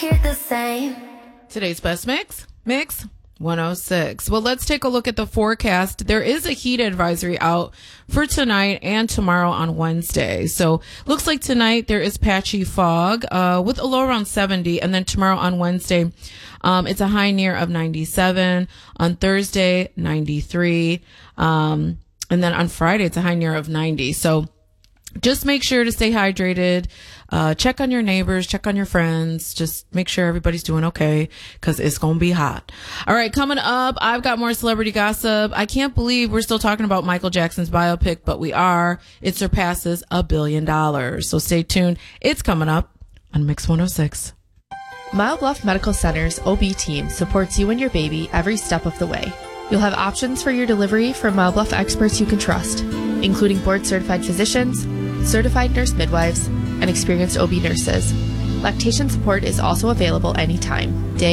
hear the same. Today's best mix 106. Well, let's take a look at the forecast. There is a heat advisory out for tonight and tomorrow on Wednesday. So looks like tonight there is patchy fog with a low around 70. And then tomorrow on Wednesday, it's a high near of 97. On Thursday, 93. And then on Friday, it's a high near of 90. So just make sure to stay hydrated. Check on your neighbors, check on your friends. Just make sure everybody's doing okay because it's going to be hot. All right, coming up, I've got more celebrity gossip. I can't believe we're still talking about Michael Jackson's biopic, but we are. It surpasses $1 billion. So stay tuned. It's coming up on Mix 106. Mile Bluff Medical Center's OB team supports you and your baby every step of the way. You'll have options for your delivery from Mile Bluff experts you can trust, including board-certified physicians, certified nurse midwives, and experienced OB nurses. Lactation support is also available anytime, day